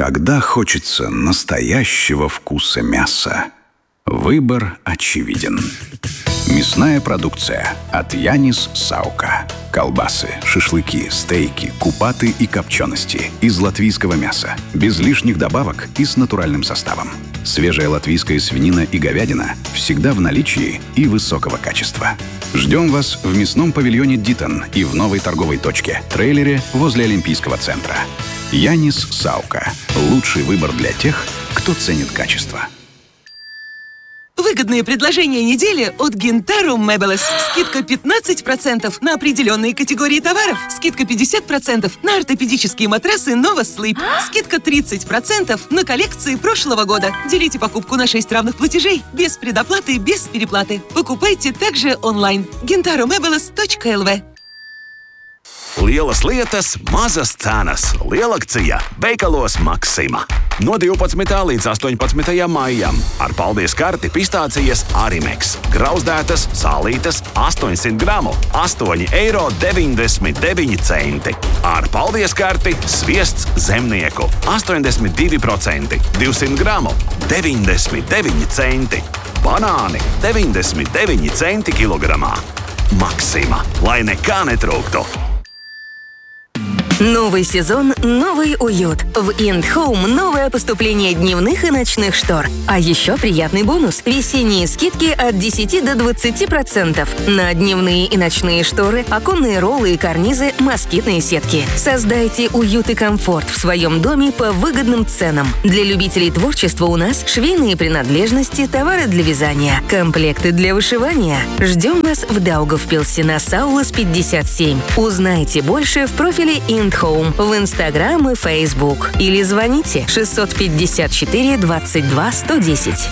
Когда хочется настоящего вкуса мяса, выбор очевиден. Мясная продукция от Янис Саука. Колбасы, шашлыки, стейки, купаты и копчености из латвийского мяса, без лишних добавок и с натуральным составом. Свежая латвийская свинина и говядина всегда в наличии и высокого качества. Ждем вас в мясном павильоне «Дитон» и в новой торговой точке «Трейлере» возле Олимпийского центра. Янис Саука. Лучший выбор для тех, кто ценит качество. Выгодные предложения недели от Гинтаро Мебелес. Скидка 15% на определенные категории товаров. Скидка 50% на ортопедические матрасы Nova Sleep. Скидка 30% на коллекции прошлого года. Делите покупку на 6 равных платежей. Без предоплаты, без переплаты. Покупайте также онлайн. gintaromebeles.lv. Lielas lietas, mazas cenas. Lielakcija veikalos Maksima. No 12. līdz 18. maijam. Ar paldies karti pistācijas Arimex. Grauzdētas, sālītas, 800 gramu, 8,99 €. Ar paldies karti sviests Zemnieku. 82%, 200 gramu, 99 centi. Banāni 99 centi kilogramā. Maksima. Lai nekā netrūktu. Новый сезон, новый уют. В IndHome новое поступление дневных и ночных штор. А еще приятный бонус – весенние скидки от 10 до 20% на дневные и ночные шторы, оконные роллы и карнизы, москитные сетки. Создайте уют и комфорт в своем доме по выгодным ценам. Для любителей творчества у нас швейные принадлежности, товары для вязания, комплекты для вышивания. Ждем вас в Даугавпилсе на Саулас 57. Узнайте больше в профиле IndHome в Инстаграм и Фейсбук. Или звоните 654 22 110.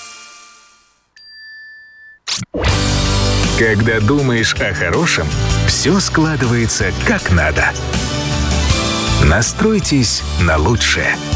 Когда думаешь о хорошем, все складывается как надо. Настройтесь на лучшее.